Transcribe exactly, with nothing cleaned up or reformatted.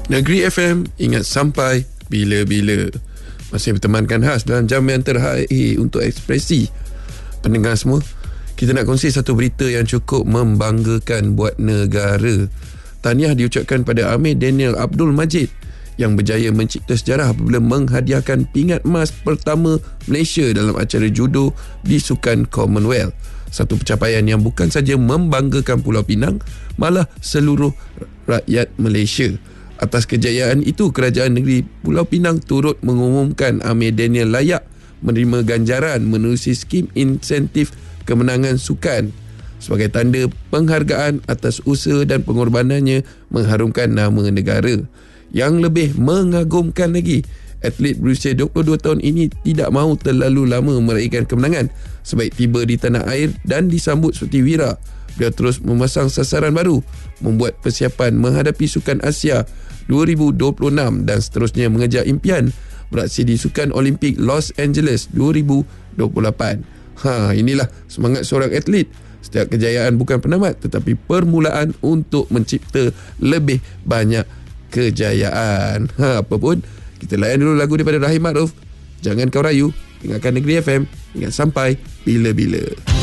Negeri F M, ingat sampai bila-bila. Masih bertemankan khas dalam jam yang terakhir untuk ekspresi. Pendengar semua, kita nak kongsi satu berita yang cukup membanggakan buat negara. Tahniah diucapkan pada Amir Daniel Abdul Majid yang berjaya mencipta sejarah apabila menghadiahkan pingat emas pertama Malaysia dalam acara judo di Sukan Commonwealth. Satu pencapaian yang bukan saja membanggakan Pulau Pinang, malah seluruh rakyat Malaysia. Atas kejayaan itu, Kerajaan Negeri Pulau Pinang turut mengumumkan Amir Daniel layak menerima ganjaran menerusi skim insentif kemenangan sukan sebagai tanda penghargaan atas usaha dan pengorbanannya mengharumkan nama negara. Yang lebih mengagumkan lagi, atlet berusia dua puluh dua tahun ini tidak mahu terlalu lama meraihkan kemenangan. Sebaik tiba di tanah air dan disambut seperti wira, beliau terus memasang sasaran baru, membuat persiapan menghadapi Sukan Asia dua ribu dua puluh enam dan seterusnya mengejar impian beraksi di Sukan Olimpik Los Angeles dua ribu dua puluh lapan. Ha, inilah semangat seorang atlet. Setiap kejayaan bukan penamat, tetapi permulaan untuk mencipta lebih banyak kejayaan. Ha, apa pun, kita layan dulu lagu daripada Rahim Makruf, Jangan Kau Rayu. Dengarkan Negeri F M, ingat sampai bila-bila.